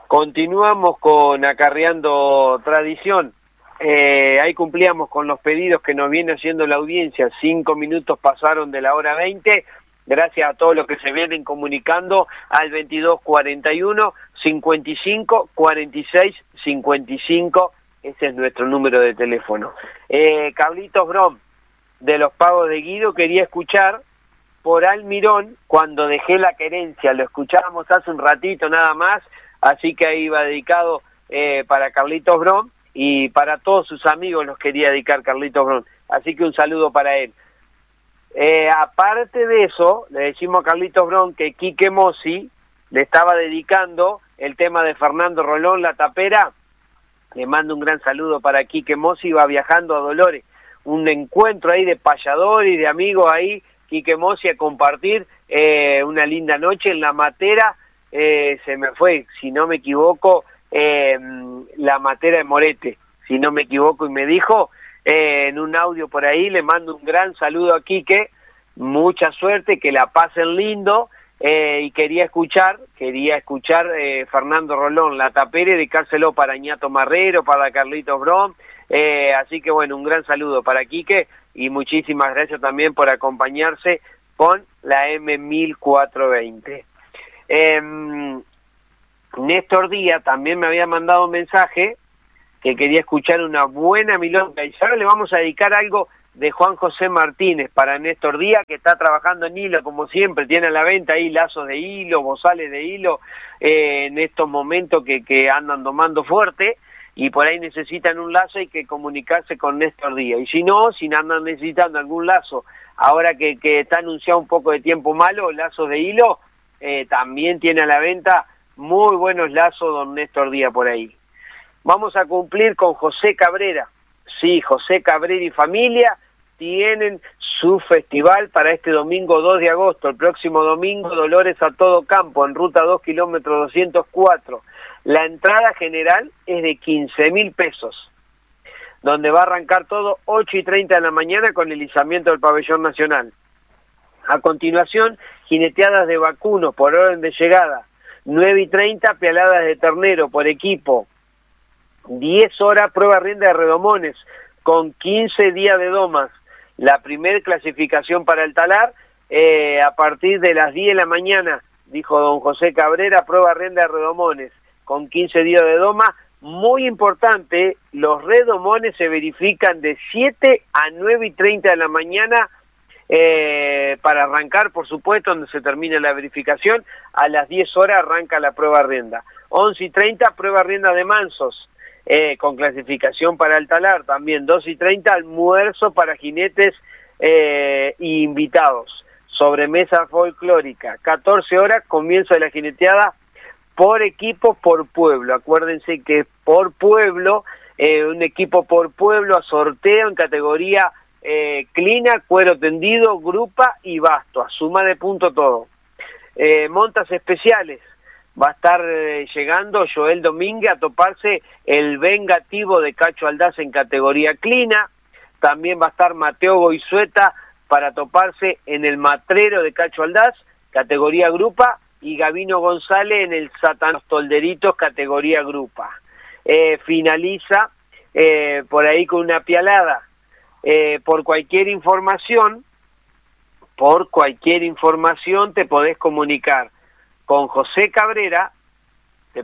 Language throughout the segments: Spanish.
Continuamos con Acarreando Tradición. Ahí cumplíamos con los pedidos que nos viene haciendo la audiencia. 5 minutos pasaron de la hora 20. Gracias a todos los que se vienen comunicando al 2241 55 46 55. Ese es nuestro número de teléfono. Carlitos Brom, de los Pagos de Guido, quería escuchar por Almirón cuando dejé la querencia. Lo escuchábamos hace un ratito nada más, así que ahí va dedicado para Carlitos Brom y para todos sus amigos los quería dedicar Carlitos Brom. Así que un saludo para él. Aparte de eso, le decimos a Carlitos Brom que Quique Mossi le estaba dedicando el tema de Fernando Rolón, La Tapera. Le mando un gran saludo para Quique Mossi, va viajando a Dolores. Un encuentro ahí de payadores y de amigos ahí, Quique Mossi, a compartir una linda noche en La Matera. Se me fue, si no me equivoco, La Matera de Morete, si no me equivoco, y me dijo en un audio por ahí, le mando un gran saludo a Quique, mucha suerte, que la pasen lindo, y quería escuchar Fernando Rolón, La Tapera, y dedicárselo para Ñato Marrero, para Carlitos Brom, así que bueno, un gran saludo para Quique, y muchísimas gracias también por acompañarse con la M1420. Néstor Díaz también me había mandado un mensaje que quería escuchar una buena milonga, y ahora le vamos a dedicar algo de Juan José Martínez para Néstor Díaz, que está trabajando en hilo, como siempre, tiene a la venta ahí lazos de hilo, bozales de hilo, en estos momentos que andan domando fuerte, y por ahí necesitan un lazo, hay que comunicarse con Néstor Díaz, y si no, si andan necesitando algún lazo, ahora que está anunciado un poco de tiempo malo, lazos de hilo, también tiene a la venta muy buenos lazos don Néstor Díaz por ahí. Vamos a cumplir con José Cabrera. Sí, José Cabrera y familia tienen su festival para este domingo 2 de agosto, el próximo domingo, Dolores a todo campo, en ruta 2 kilómetros 204. La entrada general es de 15.000 pesos, donde va a arrancar todo 8:30 de la mañana con el izamiento del pabellón nacional. A continuación, jineteadas de vacunos por orden de llegada, 9:30 pealadas de ternero por equipo, 10 horas prueba rienda de redomones, con 15 días de domas. La primer clasificación para el talar, a partir de las 10 de la mañana, dijo don José Cabrera, prueba rienda de redomones, con 15 días de doma. Muy importante, los redomones se verifican de 7 a 9:30 de la mañana, para arrancar, por supuesto, donde se termina la verificación. A las 10 horas arranca la prueba rienda. 11:30, prueba rienda de mansos, con clasificación para el talar. También 12:30, almuerzo para jinetes e invitados. Sobremesa folclórica. 14 horas, comienzo de la jineteada por equipo, por pueblo. Acuérdense que por pueblo, un equipo por pueblo a sorteo en categoría clina, cuero tendido, grupa y basto, a suma de punto todo. Montas especiales, va a estar llegando Joel Domínguez a toparse el vengativo de Cacho Aldaz en categoría clina. También va a estar Mateo Goizueta para toparse en el matrero de Cacho Aldaz, categoría grupa, y Gabino González en el Satanos Tolderitos, categoría grupa. Finaliza por ahí con una pialada. Por cualquier información te podés comunicar con José Cabrera, que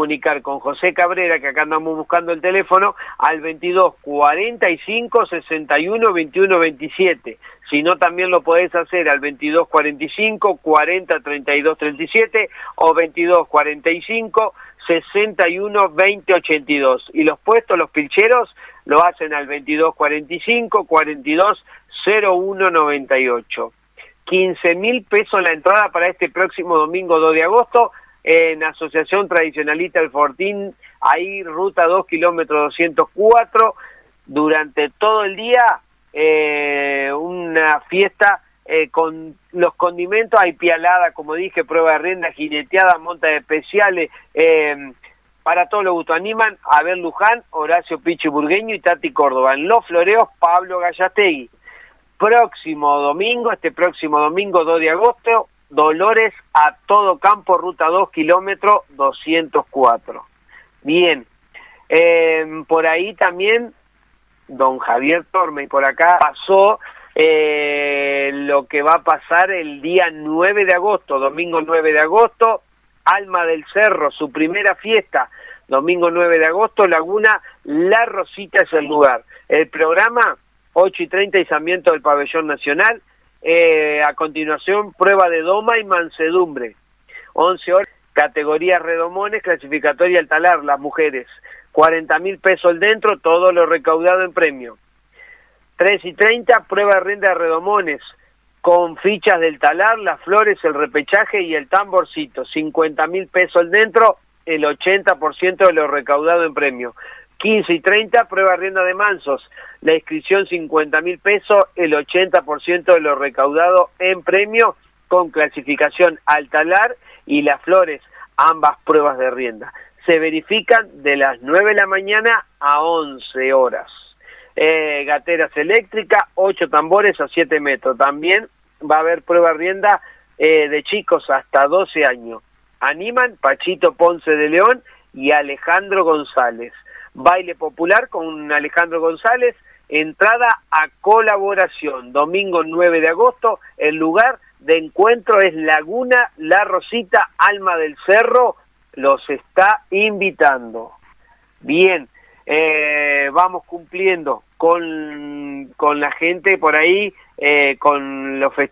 acá andamos buscando el teléfono, al 22 45 61 21 27. Si no, también lo podés hacer al 22 45 40 32 37 o 22 45 61 20 82. Y los puestos, los pilcheros, lo hacen al 22 45 42 01 98. 15.000 pesos la entrada para este próximo domingo 2 de agosto en Asociación Tradicionalista El Fortín, ahí ruta 2 kilómetros 204, durante todo el día una fiesta con los condimentos, hay pialada, como dije, prueba de rienda, jineteada, montas especiales, para todos los gustos. Animan a ver Luján, Horacio Pichi Burgueño y Tati Córdoba. En los floreos, Pablo Gallastegui. Este próximo domingo 2 de agosto, Dolores a todo campo, ruta 2, kilómetro 204. Bien, por ahí también don Javier Torme, y por acá pasó lo que va a pasar el día 9 de agosto, domingo 9 de agosto, Alma del Cerro, su primera fiesta, domingo 9 de agosto, Laguna La Rosita es el lugar. El programa, 8:30, izamiento del pabellón nacional, a continuación prueba de doma y mansedumbre, 11 horas, categoría redomones, clasificatoria al talar, las mujeres, 40.000 pesos el dentro, todo lo recaudado en premio. 3:30, prueba de rienda de redomones, con fichas del talar, las flores, el repechaje y el tamborcito, 50.000 pesos el dentro, el 80% de lo recaudado en premio. 15:30, prueba de rienda de mansos, la inscripción 50.000 pesos, el 80% de lo recaudado en premio, con clasificación al talar y las flores, ambas pruebas de rienda. Se verifican de las 9 de la mañana a 11 horas. Gateras eléctricas, 8 tambores a 7 metros. También va a haber prueba de rienda de chicos hasta 12 años. Animan Pachito Ponce de León y Alejandro González. Baile popular con Alejandro González, entrada a colaboración. Domingo 9 de agosto, el lugar de encuentro es Laguna La Rosita, Alma del Cerro, los está invitando. Bien, vamos cumpliendo con la gente por ahí, con los festivales.